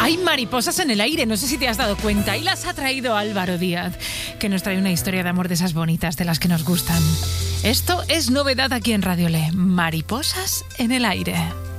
Hay mariposas en el aire, no sé si te has dado cuenta, y las ha traído Álvaro Díaz, que nos trae una historia de amor de esas bonitas, de las que nos gustan. Esto es novedad aquí en Radio Le, mariposas en el aire.